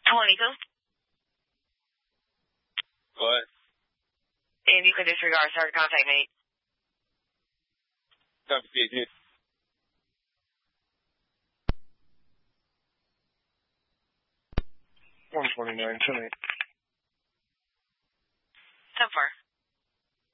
22. What? And you can disregard certain contact made. Copy, PhD. 149, 10-8. 10-4.